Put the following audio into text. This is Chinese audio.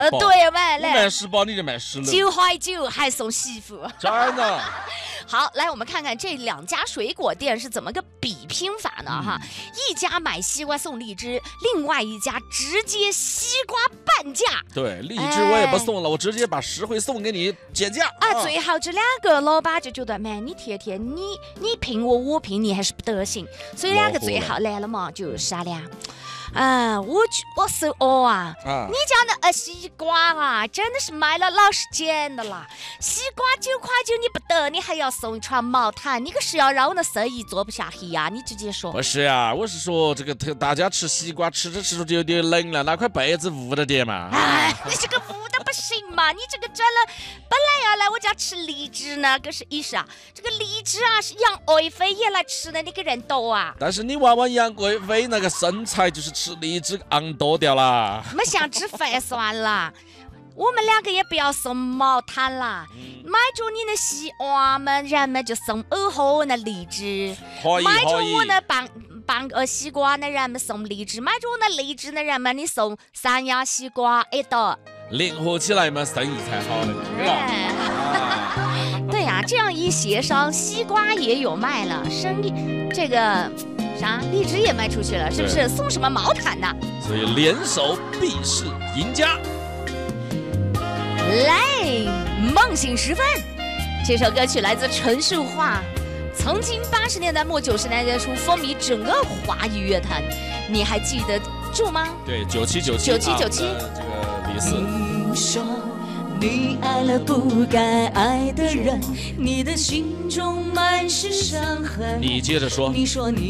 对，买来。 卖10包，你就卖10篓。 9块9还送媳妇。 真的。 好，来我们看看这2家水果店是怎么个比拼法呢？哈，一家买西瓜送荔枝，另外一家直接西瓜半价。 对，荔枝我也不送了，我直接把实惠送给你，减价。 最后这2个老板就觉得，man，你天天你拼我，我拼你，还是不得行，所以2个最后来了嘛，就啥了。我是你家的西瓜啊，真的是卖了老是捡的啦。西瓜9块9你不得，你还要送一串毛毯，你可是要让我的生意做不下去呀！你直接说。 不是呀，我是说这个大家吃西瓜吃着就有点冷了，拿块被子捂着点嘛。 你这个捂的不行嘛！你这个转了，本来要来我家吃荔枝呢，可是意思啊，这个荔枝啊是杨贵妃也来吃的，你个人多啊！ 但是你玩玩杨贵妃那个身材，就是吃荔枝昂多掉了。 没想吃饭算了，我们2个也不要送毛毯啦，买着你的西瓜们，人们就送2盒的荔枝；买着我的半个西瓜的人们送荔枝，买着我的荔枝的人们，你送3样西瓜一朵， 联合起来嘛，生意才好的，对吧？ 对呀，这样一协商，西瓜也有卖了，生意这个。荔枝也卖出去了，是不是？送什么毛毯呢？ 所以联手必是赢家。 来，梦醒时分，这首歌曲来自陈淑桦，曾经80年代末90年代初风靡整个华语乐坛，你还记得住吗？ 对，9797， 这个李四。 你说你爱了不该爱的人，你的心中满是伤痕。 你接着说。 你说你